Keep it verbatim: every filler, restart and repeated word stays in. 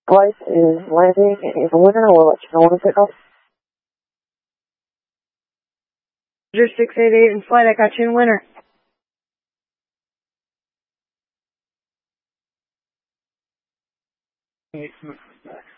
Flight is landing in the winter. We'll let you know when to pick up. six eight eight in flight, I got you in winter. Eight,